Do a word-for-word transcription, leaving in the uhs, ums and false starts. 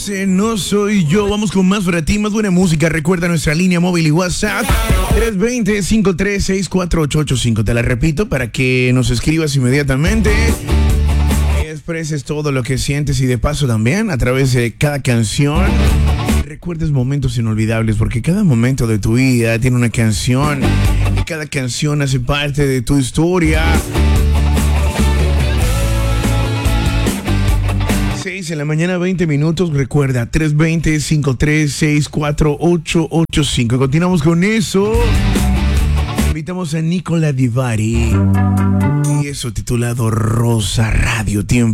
No soy yo, vamos con más para ti, más buena música. Recuerda nuestra línea móvil y WhatsApp tres dos cero, cinco tres seis, cuatro ocho ocho cinco. Te la repito para que nos escribas inmediatamente y expreses todo lo que sientes y de paso también a través de cada canción recuerdes momentos inolvidables, porque cada momento de tu vida tiene una canción y cada canción hace parte de tu historia. seis en la mañana, veinte minutos. Recuerda, tres dos cero, cinco tres seis, cuatro ocho ocho cinco. Continuamos con eso. Invitamos a Nicola Di Bari y eso titulado Rosa Radio Tiempo.